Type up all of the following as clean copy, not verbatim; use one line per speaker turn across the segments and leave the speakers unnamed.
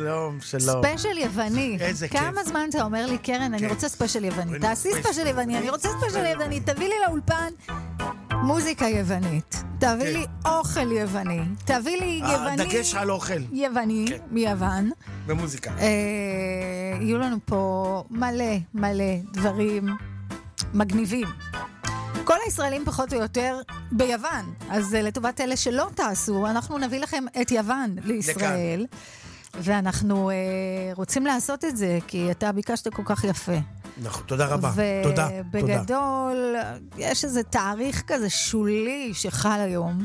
שלום, שלום.
ספיישל יווני.
איזה כיף.
כמה זמן אתה אומר לי, קרן, אני רוצה ספיישל יווני. תעשי ספיישל יווני, אני רוצה ספיישל יווני. תביא לי לאולפן מוזיקה יוונית. תביא לי אוכל יווני. תביא לי יווני.
דגש על אוכל.
יווני, מיוון.
במוזיקה.
יהיו לנו פה מלא דברים מגניבים. כל הישראלים פחות או יותר ביוון, אז לטובת אלה שלא תעשו, אנחנו נביא לכם את יוון לישראל, ואנחנו רוצים לעשות את זה, כי אתה ביקשת כל כך יפה.
נכון, תודה רבה. תודה.
ובגדול, יש איזה תאריך כזה שולי שחל היום.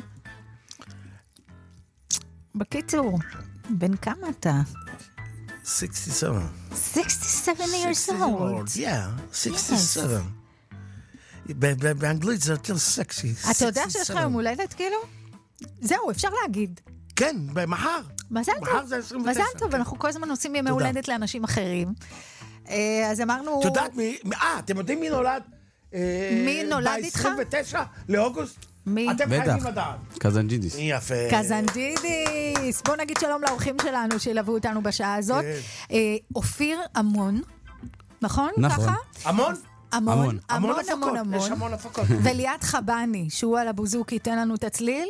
בקיצור, בן כמה אתה?
67.
67 years old.
Yeah, 67. באנגלית זה יותר סקסי.
אתה יודע שיש לך יום הולדת כאילו? זהו, אפשר להגיד.
כן, מחר.
מזל טוב.
מחר זה 29.
מזל טוב, אנחנו כל הזמן עושים ימי הולדת לאנשים אחרים. אז אמרנו...
את יודעת מי... אתם יודעים מי נולד?
מי נולד איתך?
ב-29 לאוגוסט?
מי?
אתם חייבים לדעת.
קזנג'ידיס.
יפה.
קזנג'ידיס. בוא נגיד שלום לאורחים שלנו שילוו אותנו בשעה הזאת. אופיר המון, נכון?
נכון.
המון?
המון.
יש המון הפקות.
וליאת חבני, שהוא על הבוזוקי, תן לנו את הצליל.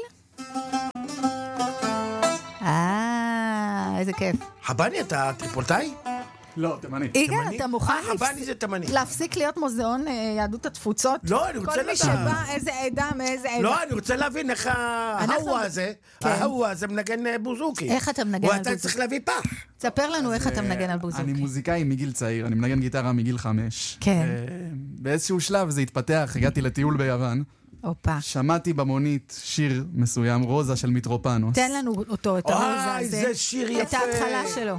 איזה כיף.
חבני, אתה טריפולטאי?
לא, תימני.
יגאל, אתה מוכן
חבני זה תימני.
להפסיק להיות מוזיאון יהדות התפוצות?
לא, אני רוצה לדעת.
כל מי שבא, איזה עדה, מאיזה עדה.
לא, אני רוצה להבין איך ההוא הזה מנגן בוזוקי.
איך אתה מנגן על
ואתה
בוזוקי?
צריך להביא פח.
תספר לנו איך אתה מנגן על בוזוקי.
אני מוזיקאי מגיל צעיר, אני מנגן גיטרה מגיל 5.
כן.
באיזשהו שלב זה התפתח, הגעתי לטיול ביוון.
אופה.
שמעתי במונית שיר מסוים, רוזה של מיטרופנוס.
תן לנו אותו, את הרוזה הזה.
זה שיר יפה.
את ההתחלה שלו.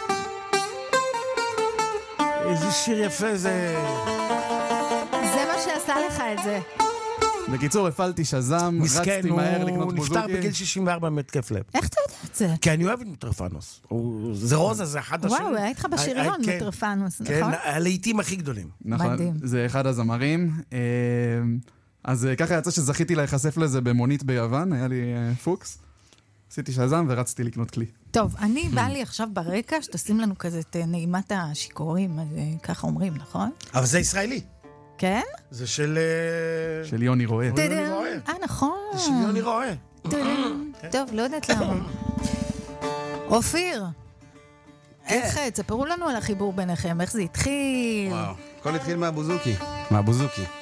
איזה שיר יפה זה.
זה מה שעשה לך את זה.
בקיצור, הפעלתי שזם, רצתי מהר לקנות
הוא
בוזוקי.
נפטר בגיל 64 מתקף לב.
איך אתה יודע את זה?
כי אני אוהב את מיטרופנוס. זה רוזה, זה אחד השירים.
וואו, היה איתך בשריון
כן,
מיטרופנוס,
כן,
נכון?
הלהיטים הכי גדולים.
נכון,
מדהים.
זה אחד הזמרים. אז ככה יצא שזכיתי להיחשף לזה במונית ביוון, היה לי פוקס. עשיתי שזם ורצתי לקנות כלי.
טוב, אני בא לי עכשיו ברקע, שתשים לנו כזה את נעימת השיכורים, ככה אומרים, נכון?
אבל זה ישראלי.
כן?
זה של...
של יוני רואה.
נכון.
זה של יוני רואה.
טוב, לא יודעת למה. אופיר, איך, תספרו לנו על החיבור ביניכם, איך זה התחיל?
וואו, הכל התחיל מהבוזוקי.
מהבוזוקי.